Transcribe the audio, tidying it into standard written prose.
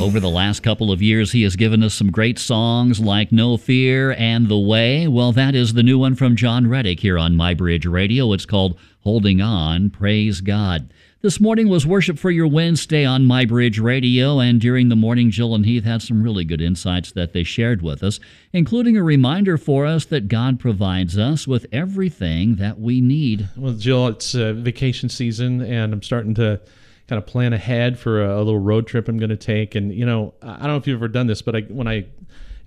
Over the last couple of years, he has given us some great songs like No Fear and The Way. Well, that is the new one from John Reddick here on MyBridge Radio. It's called Holding On. Praise God. This morning was Worship for Your Wednesday on MyBridge Radio, and during the morning, Jill and Heath had some really good insights that they shared with us, including a reminder for us that God provides us with everything that we need. Well, Jill, it's vacation season, and I'm starting to kind of plan ahead for a little road trip I'm going to take. And, you know, I don't know if you've ever done this, but when I